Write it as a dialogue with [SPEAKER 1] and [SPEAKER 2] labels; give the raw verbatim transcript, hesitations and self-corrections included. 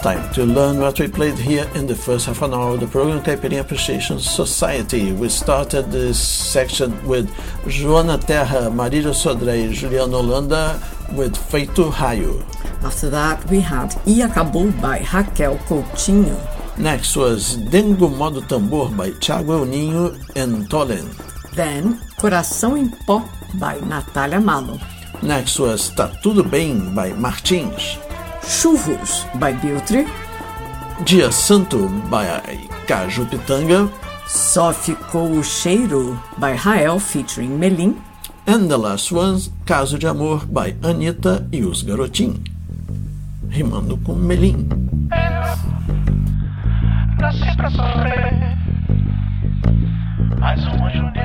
[SPEAKER 1] Time to learn what we played here in the first half an hour of the program Caipirinha Appreciation Society. We started this section with Joana Terra, Marília Sodré, Juliana Holanda with Feito Raio.
[SPEAKER 2] After that, we had E Acabou by Raquel Coutinho.
[SPEAKER 1] Next was Dengo Modo Tambor by Thiago El Ninho and Tolen.
[SPEAKER 2] Then, Coração em Pó by Natália Malo.
[SPEAKER 1] Next was Tá Tudo Bem by Martins.
[SPEAKER 2] Churros by Biltre.
[SPEAKER 1] Dia Santo by Caju Pitanga.
[SPEAKER 2] Só Ficou o Cheiro by Rael featuring Melim.
[SPEAKER 1] And the last one, Caso de Amor by Anitta e os Garotim, rimando com Melim. Nasci pra sofrer, mas um anjo